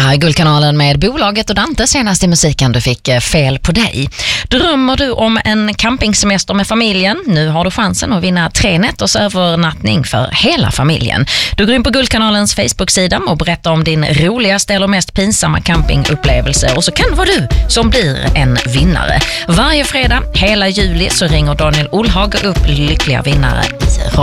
här är Guldkanalen med bolaget och Dante. Senast i musiken du fick fel på dig. Drömmer du om en campingsemester med familjen? Nu har du chansen att vinna 3 nätters övernattning för hela familjen. Du går in på Guldkanalens Facebook-sida och berättar om din roligaste eller mest pinsamma campingupplevelse. Och så kan det vara du som blir en vinnare. Varje fredag hela juli så ringer Daniel Olhag upp lyckliga vinnare